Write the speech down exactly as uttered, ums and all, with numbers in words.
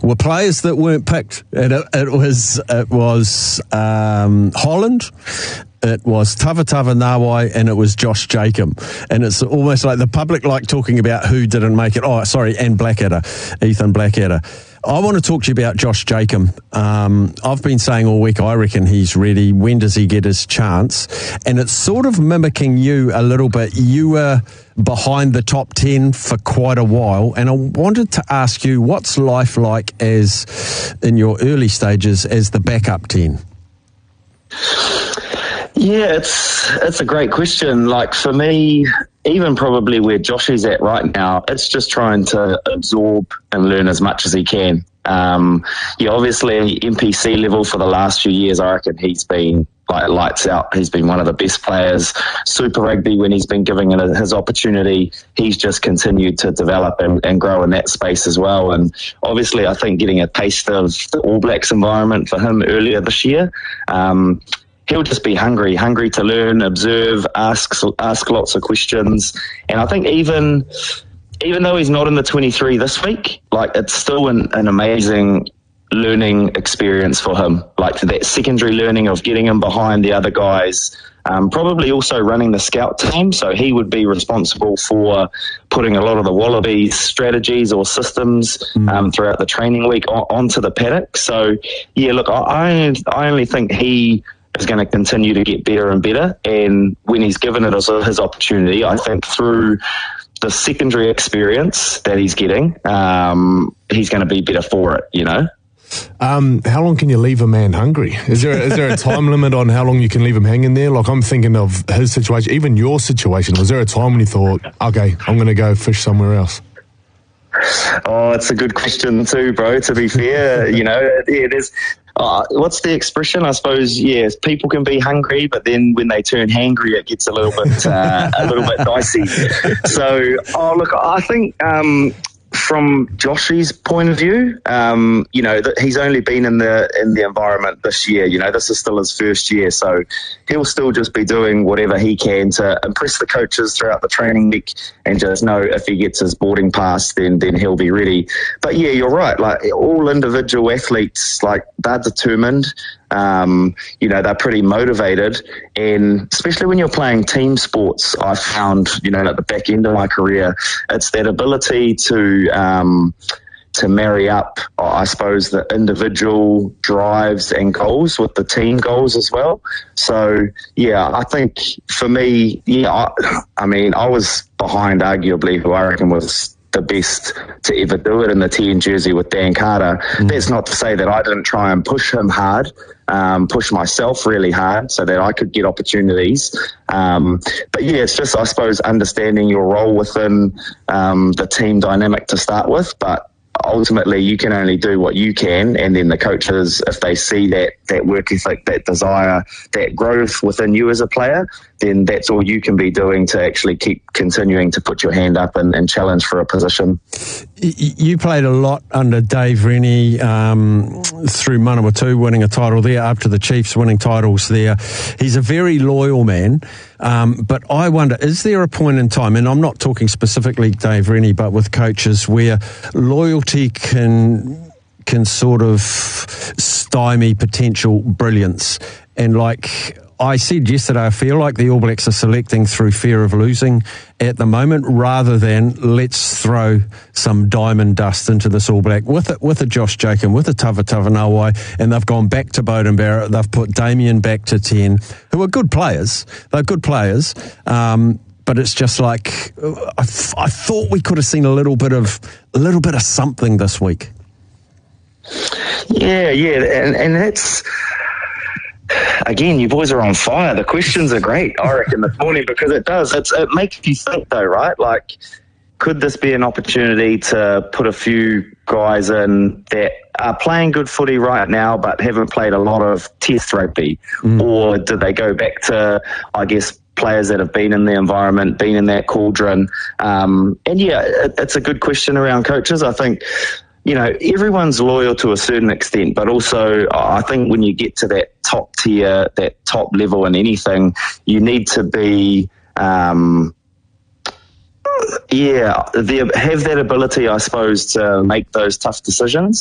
were players that weren't picked. And it, it was it was um, Holland, it was Tavatafa Nawai, and it was Josh Jacob. And it's almost like the public like talking about who didn't make it. Oh, sorry, and Blackadder, Ethan Blackadder. I want to talk to you about Josh Jacob. Um, I've been saying all week, I reckon he's ready. When does he get his chance? And it's sort of mimicking you a little bit. You were behind the top ten for quite a while, and I wanted to ask you, what's life like as in your early stages as the backup ten? Yeah, it's it's a great question. Like for me, even probably where Josh is at right now, it's just trying to absorb and learn as much as he can. Um, yeah, obviously N P C level for the last few years, I reckon he's been like lights out. He's been one of the best players. Super Rugby, when he's been given his opportunity, he's just continued to develop and, and grow in that space as well. And obviously, I think getting a taste of the All Blacks environment for him earlier this year, um, he'll just be hungry, hungry to learn, observe, ask, ask lots of questions. And I think even even though he's not in the twenty-three this week, like it's still an, an amazing learning experience for him. Like that secondary learning of getting him behind the other guys, um, probably also running the scout team. So he would be responsible for putting a lot of the Wallabies strategies or systems mm. um, throughout the training week on, onto the paddock. So yeah, look, I, I only think he is going to continue to get better and better. And when he's given it as his opportunity, I think through the secondary experience that he's getting, um, he's going to be better for it, you know? Um, how long can you leave a man hungry? Is there is there a time limit on how long you can leave him hanging there? Like I'm thinking of his situation, even your situation. Was there a time when you thought, okay, I'm going to go fish somewhere else? Oh, it's a good question too, bro, to be fair. You know, it is. Uh, what's the expression? I suppose, yes, people can be hungry, but then when they turn hangry, it gets a little bit uh, a little bit dicey. So, oh, look, I think um, from Joshy's point of view, um, you know, that he's only been in the in the environment this year. You know, this is still his first year, so he'll still just be doing whatever he can to impress the coaches throughout the training week, and just know if he gets his boarding pass, then then he'll be ready. But yeah, you're right. Like all individual athletes, like they're determined. Um, you know, they're pretty motivated, and especially when you're playing team sports, I found, you know, at the back end of my career, it's that ability to um, to marry up, I suppose, the individual drives and goals with the team goals as well. So, yeah, I think for me, yeah, I, I mean, I was behind arguably who I reckon was the best to ever do it in the ten jersey with Dan Carter. Mm. That's not to say that I didn't try and push him hard, um, push myself really hard so that I could get opportunities. Um, but yeah, it's just, I suppose, understanding your role within um, the team dynamic to start with. But ultimately, you can only do what you can, and then the coaches, if they see that that work ethic, that desire, that growth within you as a player, then that's all you can be doing to actually keep continuing to put your hand up and, and challenge for a position. You played a lot under Dave Rennie um, through Manawatu, winning a title there, up to the Chiefs winning titles there. He's a very loyal man, um, but I wonder, is there a point in time, and I'm not talking specifically Dave Rennie, but with coaches, where loyalty can can sort of stymie potential brilliance? And like I said yesterday, I feel like the All Blacks are selecting through fear of losing at the moment, rather than let's throw some diamond dust into this All Black with it, with a Josh Jacob, with a Tavatafa Nawai, and they've gone back to Beauden Barrett. They've put Damien back to ten, who are good players. They're good players, um, but it's just like I, th- I thought we could have seen a little bit of a little bit of something this week. Yeah, yeah, and and that's. Again, you boys are on fire. The questions are great, I reckon, this morning, because it does. It's, it makes you think, though, right? Like, could this be an opportunity to put a few guys in that are playing good footy right now but haven't played a lot of test rugby? Mm. Or did they go back to, I guess, players that have been in the environment, been in that cauldron? Um, and, yeah, it, it's a good question around coaches. I think, you know, everyone's loyal to a certain extent, but also I think when you get to that top tier, that top level in anything, you need to be, um, yeah, the, have that ability, I suppose, to make those tough decisions.